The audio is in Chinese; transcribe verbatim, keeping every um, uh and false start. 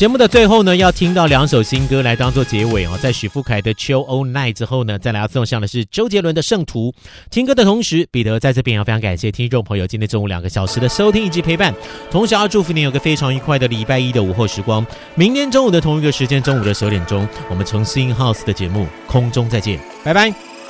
节目的最后呢，要听到两首新歌来当做结尾哦。在许富凯的《秋 All Night》之后呢，再来要送上的是周杰伦的《圣徒》。听歌的同时，彼得在这边要非常感谢听众朋友今天中午两个小时的收听以及陪伴，同时要祝福您有个非常愉快的礼拜一的午后时光。明天中午的同一个时间，中午的十点钟，我们从 Sing House 的节目空中再见，拜拜。